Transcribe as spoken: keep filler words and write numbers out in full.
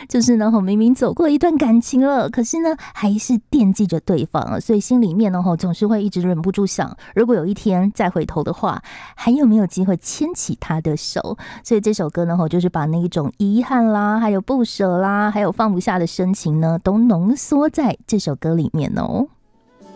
就是呢明明走过一段感情了，可是呢还是惦记着对方，所以心里面呢总是会一直忍不住想，如果有一天再回头的话，还有没有机会牵起他的手。所以这首歌呢就是把那一种遗憾啦，还有不舍啦，还有放不下的深情呢都浓缩在这首歌里面哦。